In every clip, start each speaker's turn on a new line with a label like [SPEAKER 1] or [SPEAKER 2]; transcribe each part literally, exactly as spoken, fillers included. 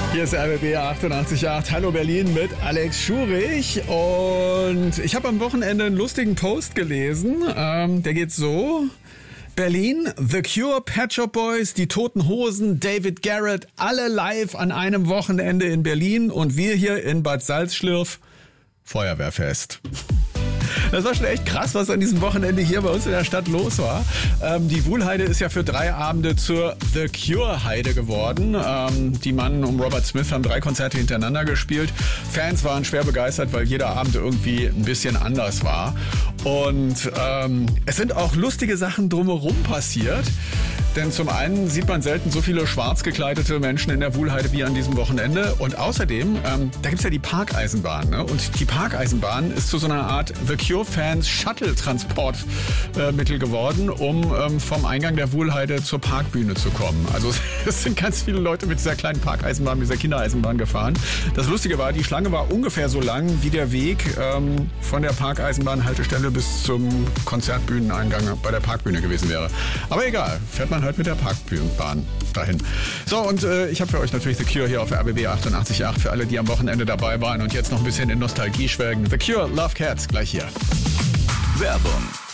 [SPEAKER 1] Hier ist R B B achtundachtzig Komma acht. Hallo Berlin mit Alex Schurich. Und ich habe am Wochenende einen lustigen Post gelesen. Ähm, der geht so. Berlin, The Cure, Pet Shop Boys, die Toten Hosen, David Garrett, alle live an einem Wochenende in Berlin. Und wir hier in Bad Salzschlirf, Feuerwehrfest. Das war schon echt krass, was an diesem Wochenende hier bei uns in der Stadt los war. Ähm, die Wuhlheide ist ja für drei Abende zur The Cure Heide geworden. Ähm, die Mann um Robert Smith haben drei Konzerte hintereinander gespielt. Fans waren schwer begeistert, weil jeder Abend irgendwie ein bisschen anders war. Und ähm, es sind auch lustige Sachen drumherum passiert. Denn zum einen sieht man selten so viele schwarz gekleidete Menschen in der Wuhlheide wie an diesem Wochenende. Und außerdem, ähm, da gibt's ja die Parkeisenbahn. Ne? Und die Parkeisenbahn ist zu so einer Art The Cure-Fans Shuttle-Transportmittel äh, geworden, um ähm, vom Eingang der Wuhlheide zur Parkbühne zu kommen. Also es sind ganz viele Leute mit dieser kleinen Parkeisenbahn, mit dieser Kindereisenbahn gefahren. Das Lustige war, die Schlange war ungefähr so lang wie der Weg ähm, von der Parkeisenbahnhaltestelle bis zum Konzertbühneneingang bei der Parkbühne gewesen wäre. Aber egal, fährt man halt mit der Parkbahn dahin. So, und äh, ich habe für euch natürlich The Cure hier auf R B B achtundachtzig Komma acht für alle, die am Wochenende dabei waren und jetzt noch ein bisschen in Nostalgie schwelgen. The Cure, Love Cats, gleich hier.
[SPEAKER 2] Werbung.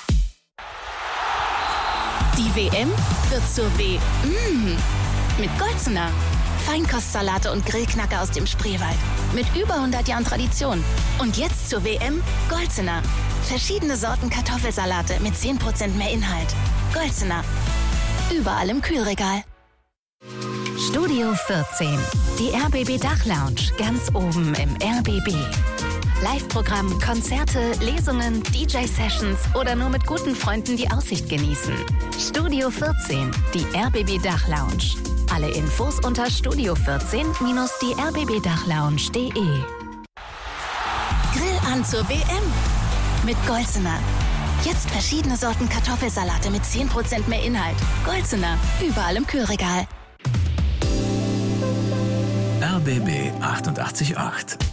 [SPEAKER 3] Die W M wird zur W. Mmh. Mit Golzener. Feinkostsalate und Grillknacker aus dem Spreewald. Mit über hundert Jahren Tradition. Und jetzt zur W M Golzener. Verschiedene Sorten Kartoffelsalate mit zehn Prozent mehr Inhalt. Golzener. Überall im Kühlregal.
[SPEAKER 4] Studio vierzehn. Die R B B Dachlounge. Ganz oben im R B B. Live-Programm, Konzerte, Lesungen, D J-Sessions oder nur mit guten Freunden die Aussicht genießen. Studio vierzehn. Die R B B Dachlounge. Alle Infos unter studio vierzehn Bindestrich die r b b dachlounge punkt d e.
[SPEAKER 3] Grill an zur W M. Mit Golzener. Jetzt verschiedene Sorten Kartoffelsalate mit zehn Prozent mehr Inhalt. Golzener. Überall im Kühlregal.
[SPEAKER 2] R B B achtundachtzig Komma acht.